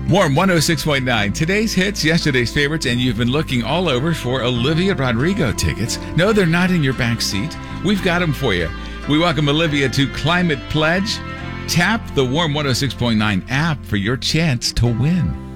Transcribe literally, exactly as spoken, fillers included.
Warm one oh six point nine. Today's hits, yesterday's favorites, and you've been looking all over for Olivia Rodrigo tickets. No, they're not in your back seat. We've got them for you. We welcome Olivia to Climate Pledge. Tap the Warm one oh six point nine app for your chance to win.